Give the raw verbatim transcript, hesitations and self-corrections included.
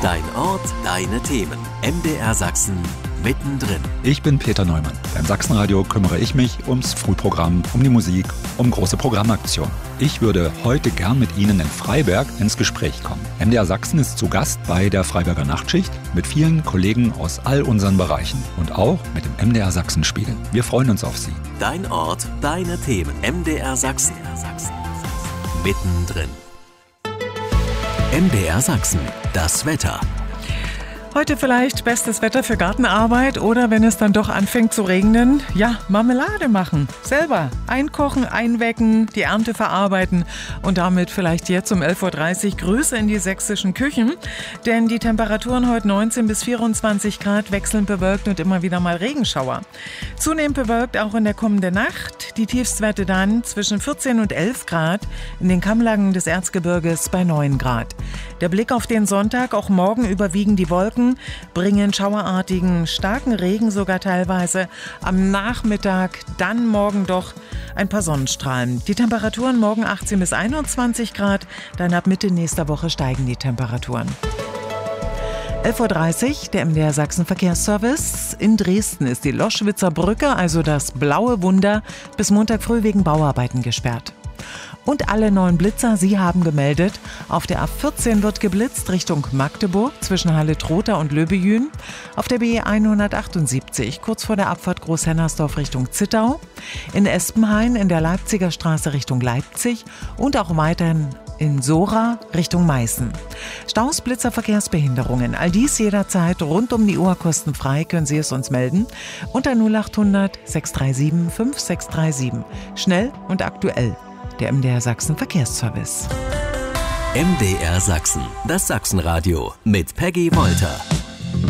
Dein Ort, deine Themen. M D R Sachsen mittendrin. Ich bin Peter Neumann. Beim Sachsenradio kümmere ich mich ums Frühprogramm, um die Musik, um große Programmaktionen. Ich würde heute gern mit Ihnen in Freiberg ins Gespräch kommen. M D R Sachsen ist zu Gast bei der Freiberger Nachtschicht mit vielen Kollegen aus all unseren Bereichen und auch mit dem M D R Sachsen Spiegel. Wir freuen uns auf Sie. Dein Ort, deine Themen. M D R Sachsen. Mittendrin. M D R Sachsen. Das Wetter. Heute vielleicht bestes Wetter für Gartenarbeit oder wenn es dann doch anfängt zu regnen, ja, Marmelade machen. Selber einkochen, einwecken, die Ernte verarbeiten und damit vielleicht jetzt um elf Uhr dreißig Grüße in die sächsischen Küchen. Denn die Temperaturen heute neunzehn bis vierundzwanzig Grad, wechselnd bewölkt und immer wieder mal Regenschauer. Zunehmend bewölkt auch in der kommenden Nacht. Die Tiefstwerte dann zwischen vierzehn und elf Grad, in den Kammlagen des Erzgebirges bei neun Grad. Der Blick auf den Sonntag, auch morgen überwiegen die Wolken, bringen schauerartigen, starken Regen sogar teilweise. Am Nachmittag dann morgen doch ein paar Sonnenstrahlen. Die Temperaturen morgen achtzehn bis einundzwanzig Grad, dann ab Mitte nächster Woche steigen die Temperaturen. elf Uhr dreißig, der M D R Sachsen Verkehrsservice. In Dresden ist die Loschwitzer Brücke, also das blaue Wunder, bis Montag früh wegen Bauarbeiten gesperrt. Und alle neuen Blitzer, sie haben gemeldet. Auf der A vierzehn wird geblitzt Richtung Magdeburg zwischen Halle-Trotha und Löbejün. Auf der B hundertachtundsiebzig kurz vor der Abfahrt Großhennersdorf Richtung Zittau. In Espenhain in der Leipziger Straße Richtung Leipzig und auch weiterhin in Sora Richtung Meißen. Staus, Blitzer, Verkehrsbehinderungen. All dies jederzeit rund um die Uhr kostenfrei können Sie es uns melden. Unter null achthundert sechs drei sieben fünf sechs drei sieben. Schnell und aktuell. Der M D R Sachsen Verkehrsservice. M D R Sachsen, das Sachsenradio mit Peggy Wolter.